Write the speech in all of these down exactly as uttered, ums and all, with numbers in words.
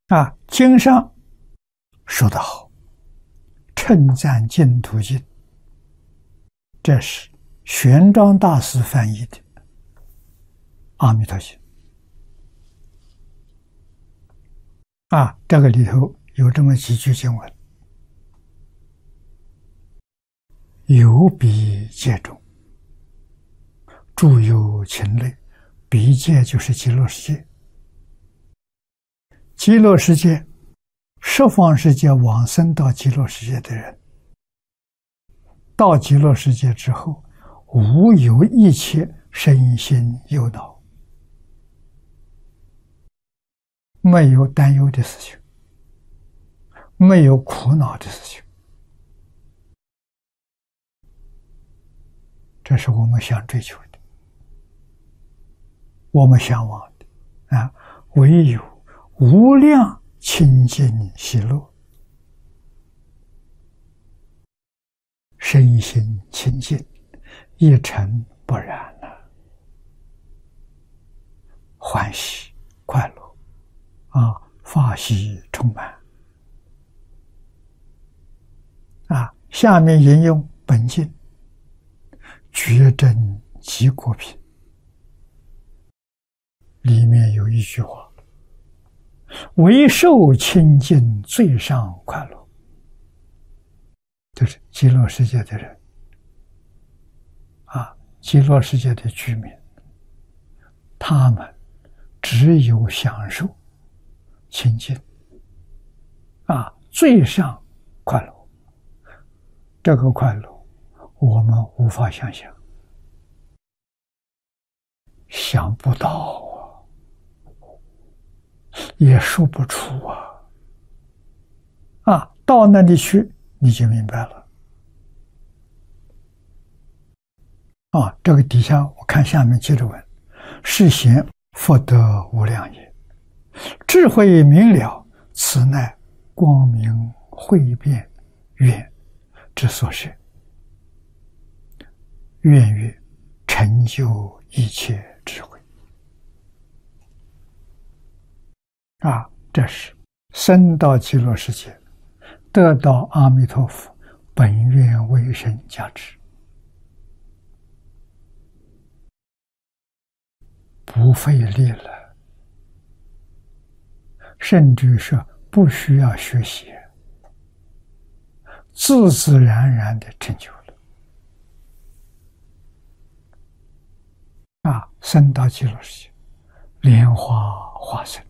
啊，经上说得好，称赞净土经，这是玄奘大师翻译的《阿弥陀经》啊，这个里头有这么几句经文：有彼界中，诸有情类。彼界就是极乐世界，极乐世界，十方世界往生到极乐世界的人，到极乐世界之后，无有一切身心忧恼，没有担忧的事情，没有苦恼的事情，这是我们想追求的，我们向往的啊！唯有无量清净喜乐，身心清净，一尘不染了，欢喜快乐啊，法喜充满啊！下面引用本经觉真极果品，里面有一句话：唯受清净最上快乐。就是极乐世界的人啊，极乐世界的居民，他们只有享受清净啊，最上快乐。这个快乐我们无法想象，想不到啊，也说不出啊啊，到那里去你就明白了啊！这个底下我看下面接着问：是贤福德无量也，智慧明了，此乃光明慧辩愿之所是。愿曰成就一切智慧啊！这是生到极乐世界，得到阿弥陀佛本愿威神加持，不费力了，甚至是不需要学习，自自然然的成就了啊！生到极乐世界，莲花化身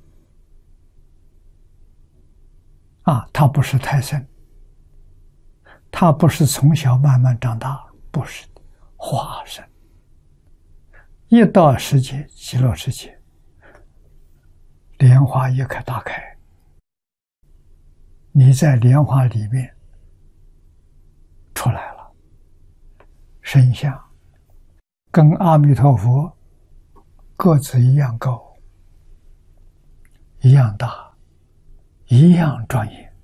啊，他不是胎生，他不是从小慢慢长大，不是的，化身。一到世界极乐世界，莲花一开大开，你在莲花里面出来了，身相跟阿弥陀佛个子一样高，一样大，一样庄严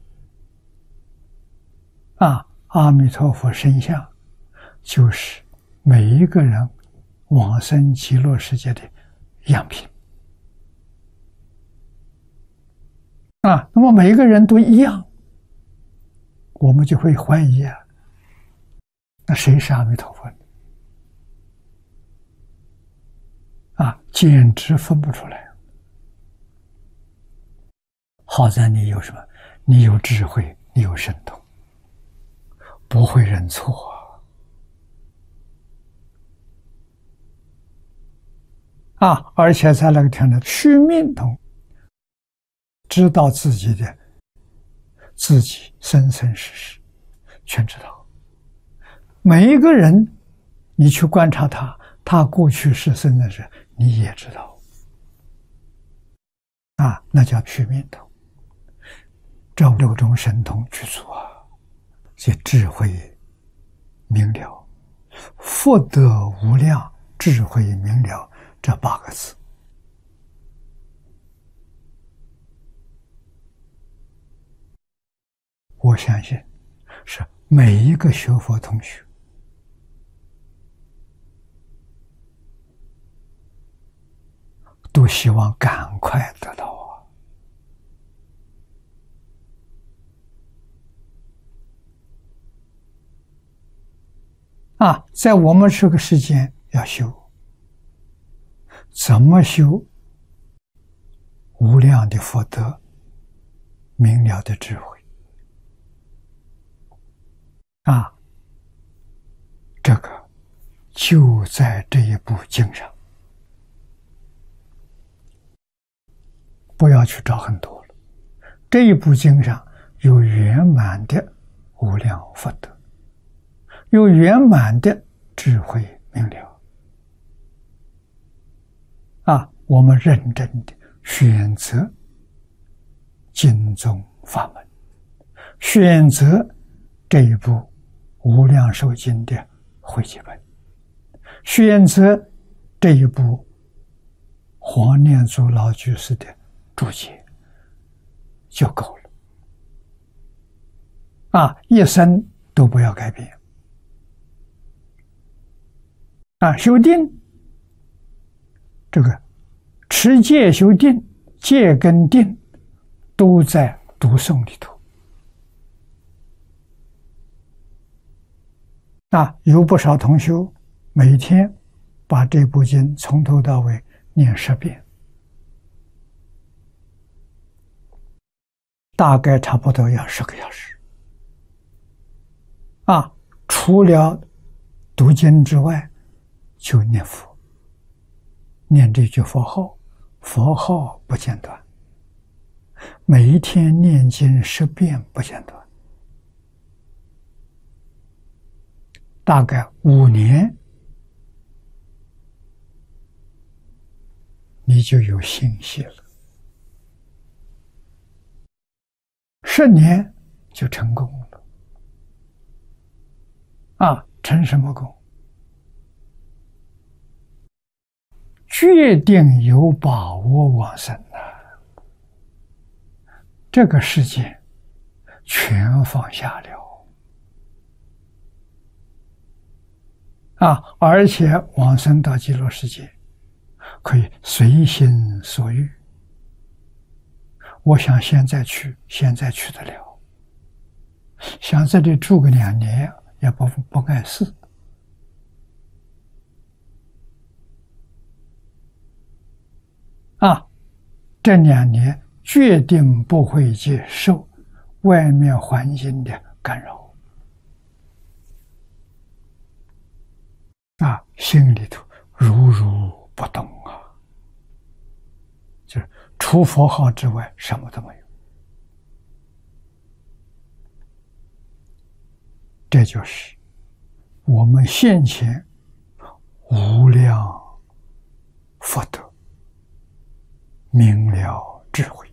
啊！阿弥陀佛身相就是每一个人往生极乐世界的样品啊！那么每一个人都一样，我们就会怀疑啊，那谁是阿弥陀佛呢？啊，简直分不出来。好在你有什么？你有智慧，你有神通，不会认错啊！啊，而且在那个天呢，须命通，知道自己的自己生生世世，全知道。每一个人，你去观察他，他过去是生的人，你也知道啊，那叫须命通。这六种神通具足啊，这智慧明了，福德无量，智慧明了，这八个字，我相信是每一个学佛同学都希望赶快得到啊，在我们这个世间要修，怎么修？无量的福德，明了的智慧啊，这个就在这一部经上，不要去找很多了。这一部经上有圆满的无量福德，有圆满的智慧明了啊！我们认真的选择经宗法门，选择这一部无量寿经的汇集本，选择这一部黄念祖老居士的注解就够了啊！一生都不要改变啊！修定，这个持戒修定，戒跟定都在读诵里头啊！有不少同修每天把这部经从头到尾念十遍，大概差不多要十个小时啊！除了读经之外，就念佛，念这句佛号，佛号不间断，每一天念经十遍不间断，大概五年，你就有信息了。十年就成功了啊！成什么功？决定有把握往生啊！这个世界全放下了啊！而且往生到极乐世界可以随心所欲，我想现在去，现在去得了；想这里住个两年，也不不碍事。啊，这两年决定不会接受外面环境的干扰啊，心里头如如不动啊，就是除佛号之外什么都没有。这就是我们现前无量福德，明了智慧。